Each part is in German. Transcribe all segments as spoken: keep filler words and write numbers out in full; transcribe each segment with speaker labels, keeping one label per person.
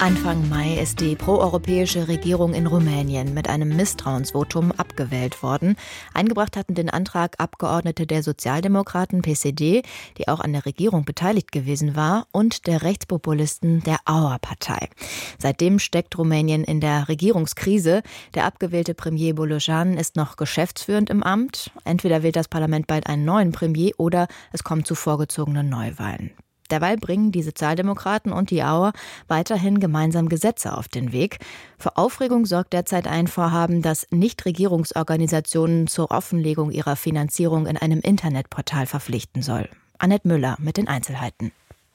Speaker 1: Anfang Mai ist die proeuropäische Regierung in Rumänien mit einem Misstrauensvotum abgewählt worden. Eingebracht hatten den Antrag Abgeordnete der Sozialdemokraten P S D, die auch an der Regierung beteiligt gewesen war, und der Rechtspopulisten der Auer-Partei. Seitdem steckt Rumänien in der Regierungskrise. Der abgewählte Premier Bolojan ist noch geschäftsführend im Amt. Entweder wählt das Parlament bald einen neuen Premier oder es kommt zu vorgezogenen Neuwahlen. Derweil bringen die Sozialdemokraten und die Auer weiterhin gemeinsam Gesetze auf den Weg. Für Aufregung sorgt derzeit ein Vorhaben, das Nichtregierungsorganisationen zur Offenlegung ihrer Finanzierung in einem Internetportal verpflichten soll. Annette Müller mit den Einzelheiten.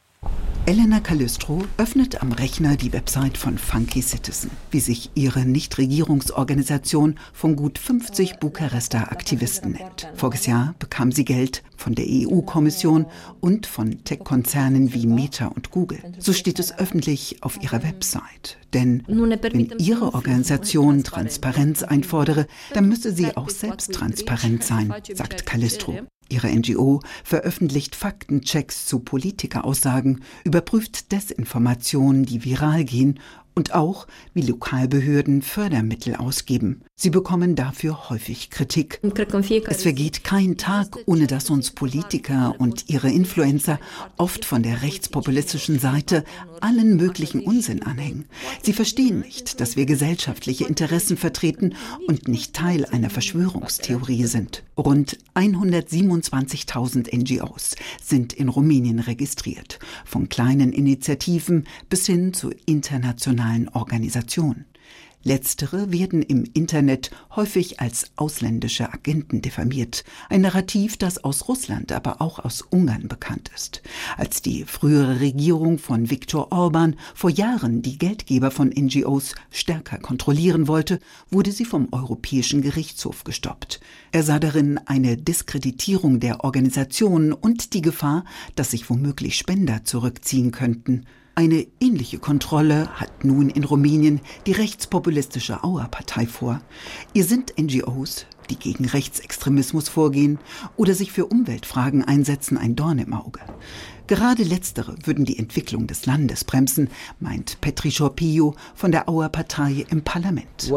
Speaker 2: Elena Calistro öffnet am Rechner die Website von Funky Citizen, wie sich ihre Nichtregierungsorganisation von gut fünfzig Bukarester Aktivisten nennt. Voriges Jahr bekam sie Geld von der E U-Kommission und von Tech-Konzernen wie Meta und Google. So steht es öffentlich auf ihrer Website. Denn wenn ihre Organisation Transparenz einfordere, dann müsse sie auch selbst transparent sein, sagt Calistro. Ihre N G O veröffentlicht Faktenchecks zu Politikeraussagen, überprüft Desinformationen, die viral gehen, und auch, wie Lokalbehörden Fördermittel ausgeben. Sie bekommen dafür häufig Kritik. Es vergeht kein Tag, ohne dass uns Politiker und ihre Influencer oft von der rechtspopulistischen Seite allen möglichen Unsinn anhängen. Sie verstehen nicht, dass wir gesellschaftliche Interessen vertreten und nicht Teil einer Verschwörungstheorie sind. Rund hundertsiebenundzwanzigtausend N G Os sind in Rumänien registriert, von kleinen Initiativen bis hin zu internationalen Organisationen. Letztere werden im Internet häufig als ausländische Agenten diffamiert. Ein Narrativ, das aus Russland, aber auch aus Ungarn bekannt ist. Als die frühere Regierung von Viktor Orbán vor Jahren die Geldgeber von N G Os stärker kontrollieren wollte, wurde sie vom Europäischen Gerichtshof gestoppt. Er sah darin eine Diskreditierung der Organisation und die Gefahr, dass sich womöglich Spender zurückziehen könnten. Eine ähnliche Kontrolle hat nun in Rumänien die rechtspopulistische Auer-Partei vor. Ihr sind N G Os, die gegen Rechtsextremismus vorgehen oder sich für Umweltfragen einsetzen, ein Dorn im Auge. Gerade letztere würden die Entwicklung des Landes bremsen, meint Petri Șorpiu von der Auer-Partei im Parlament.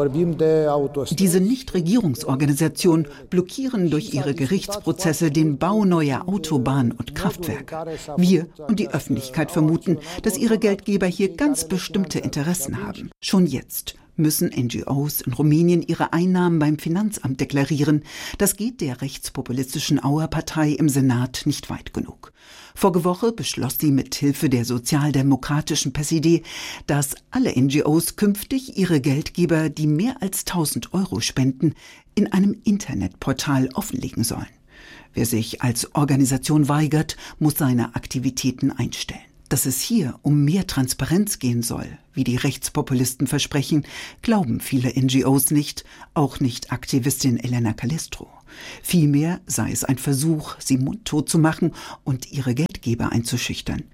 Speaker 2: Diese Nichtregierungsorganisationen blockieren durch ihre Gerichtsprozesse den Bau neuer Autobahnen und Kraftwerke. Wir und die Öffentlichkeit vermuten, dass ihre Geldgeber hier ganz bestimmte Interessen haben. Schon jetzt müssen N G Os in Rumänien ihre Einnahmen beim Finanzamt deklarieren. Das geht der rechtspopulistischen Auer-Partei im Senat nicht weit genug. Vorige Woche beschloss sie mit Hilfe der sozialdemokratischen P S D, dass alle N G Os künftig ihre Geldgeber, die mehr als tausend Euro spenden, in einem Internetportal offenlegen sollen. Wer sich als Organisation weigert, muss seine Aktivitäten einstellen. Dass es hier um mehr Transparenz gehen soll, wie die Rechtspopulisten versprechen, glauben viele N G Os nicht, auch nicht Aktivistin Elena Calistro. Vielmehr sei es ein Versuch, sie mundtot zu machen und ihre Geldgeber einzuschüchtern.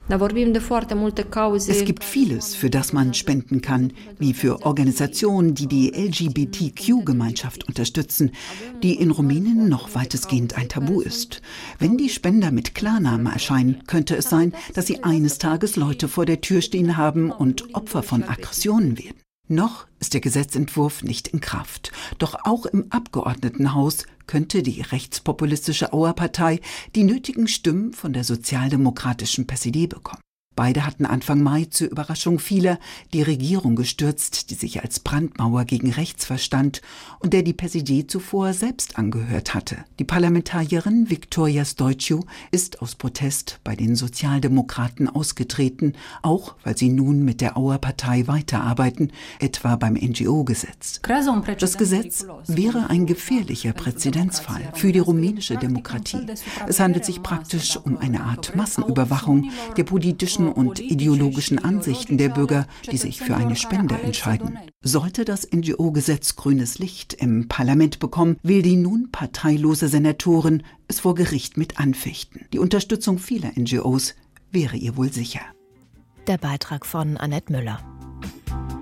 Speaker 2: Es gibt vieles, für das man spenden kann, wie für Organisationen, die die L G B T Q-Gemeinschaft unterstützen, die in Rumänien noch weitestgehend ein Tabu ist. Wenn die Spender mit Klarnamen erscheinen, könnte es sein, dass sie eines Tages Leute vor der Tür stehen haben und Opfer von Aggressionen werden. Noch ist der Gesetzentwurf nicht in Kraft. Doch auch im Abgeordnetenhaus könnte die rechtspopulistische Auer-Partei die nötigen Stimmen von der sozialdemokratischen P S D bekommen. Beide hatten Anfang Mai zur Überraschung vieler die Regierung gestürzt, die sich als Brandmauer gegen rechts verstand und der die P S D zuvor selbst angehört hatte. Die Parlamentarierin Victoria Stoițiu ist aus Protest bei den Sozialdemokraten ausgetreten, auch weil sie nun mit der Auer-Partei weiterarbeiten, etwa beim N G O-Gesetz. Das Gesetz wäre ein gefährlicher Präzedenzfall für die rumänische Demokratie. Es handelt sich praktisch um eine Art Massenüberwachung der politischen und ideologischen Ansichten der Bürger, die sich für eine Spende entscheiden. Sollte das N G O-Gesetz grünes Licht im Parlament bekommen, will die nun parteilose Senatorin es vor Gericht mit anfechten. Die Unterstützung vieler N G Os wäre ihr wohl sicher.
Speaker 1: Der Beitrag von Annette Müller.